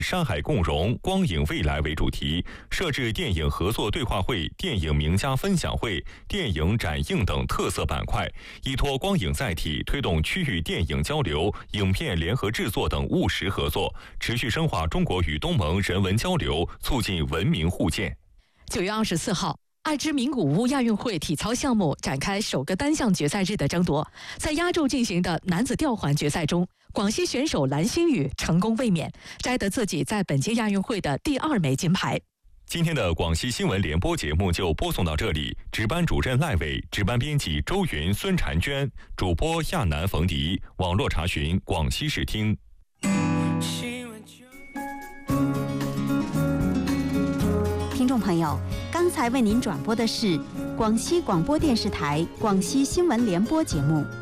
山海共融、光影未来为主题，设置电影合作对话会、电影名家分享会、电影展映等特色板块，依托光影载体，推动区域电影交流、影片联合制作等务实合作，持续深化中国与东盟人文交流，促进文明互鉴。 9月24号。爱知名古屋亚运会体操项目展开首个单项决赛日的争夺，在压轴进行的男子吊环决赛中，广西选手蓝星宇成功卫冕，摘得自己在本届亚运会的第2枚金牌。 今天的广西新闻联播节目就播送到这里，值班主任赖伟，值班编辑周云、孙婵娟，主播亚楠、冯迪，网络查询广西视听。 听众朋友，刚才为您转播的是广西广播电视台广西新闻联播节目。